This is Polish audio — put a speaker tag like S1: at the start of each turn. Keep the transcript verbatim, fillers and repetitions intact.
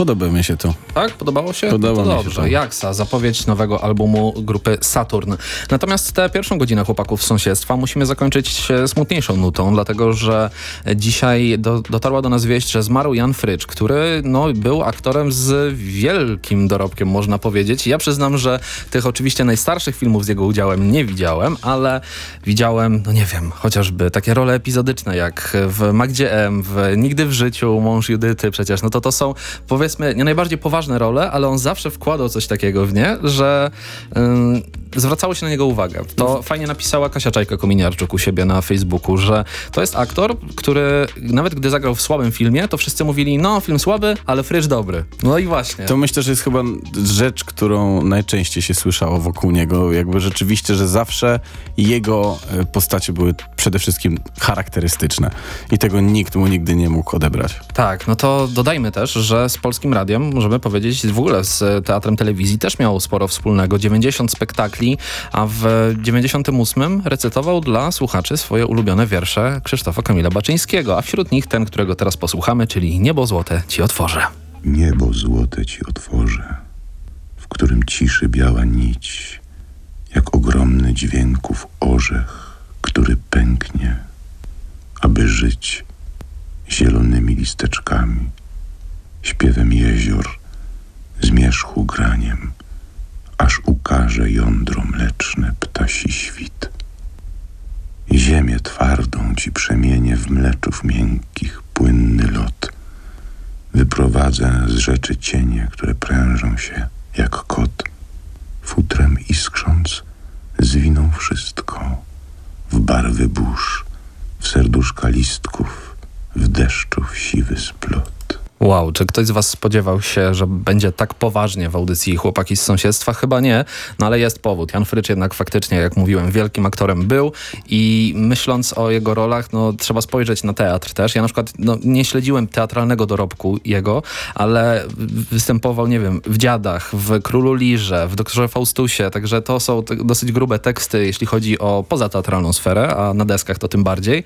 S1: Podoba mi się to.
S2: Tak? Podobało się?
S1: Podoba
S2: no to
S1: mi się
S2: dobrze.
S1: to.
S2: Jaksa, zapowiedź nowego albumu grupy Saturn. Natomiast tę pierwszą godzinę chłopaków z sąsiedztwa musimy zakończyć smutniejszą nutą, dlatego że dzisiaj do, dotarła do nas wieść, że zmarł Jan Frycz, który no, był aktorem z wielkim dorobkiem, można powiedzieć. Ja przyznam, że tych oczywiście najstarszych filmów z jego udziałem nie widziałem, ale widziałem, no nie wiem, chociażby takie role epizodyczne jak w Magdzie M, w Nigdy w życiu, Mąż Judyty przecież. No to to są, powiedzmy, nie najbardziej poważne role, ale on zawsze wkładał coś takiego w nie, że ym, zwracało się na niego uwagę. To fajnie napisała Kasia Czajka-Kominiarczuk u siebie na Facebooku, że to jest aktor, który nawet gdy zagrał w słabym filmie, to wszyscy mówili, no film słaby, ale Frycz dobry. No i właśnie.
S1: To myślę, że jest chyba rzecz, którą najczęściej się słyszało wokół niego. Jakby rzeczywiście, że zawsze jego postacie były przede wszystkim charakterystyczne. I tego nikt mu nigdy nie mógł odebrać.
S2: Tak, no to dodajmy też, że z Polskim Radiem, możemy powiedzieć, w ogóle z Teatrem Telewizji też miał sporo wspólnego. dziewięćdziesiąt spektakli, a w dziewięćdziesiątym ósmym recytował dla słuchaczy swoje ulubione wiersze Krzysztofa Kamila Baczyńskiego, a wśród nich ten, którego teraz posłuchamy, czyli Niebo złote ci otworzę.
S3: Niebo złote ci otworzę, w którym ciszy biała nić, jak ogromny dźwięków orzech, który pęknie, aby żyć zielonymi listeczkami, śpiewem jezior, zmierzchu graniem, aż ukaże jądro mleczne ptasi świt. Ziemię twardą ci przemienię w mleczów miękkich, płynny lot. Wyprowadzę z rzeczy cienie, które prężą się jak kot. Futrem iskrząc, zwiną wszystko w barwy burz, w serduszka listków, w deszczów siwy splot.
S2: Wow, czy ktoś z was spodziewał się, że będzie tak poważnie w audycji Chłopaki z sąsiedztwa? Chyba nie, no ale jest powód. Jan Frycz jednak faktycznie, jak mówiłem, wielkim aktorem był i myśląc o jego rolach, no trzeba spojrzeć na teatr też. Ja na przykład no, nie śledziłem teatralnego dorobku jego, ale występował, nie wiem, w Dziadach, w Królu Lirze, w Doktorze Faustusie, także to są te dosyć grube teksty, jeśli chodzi o pozateatralną sferę, a na deskach to tym bardziej.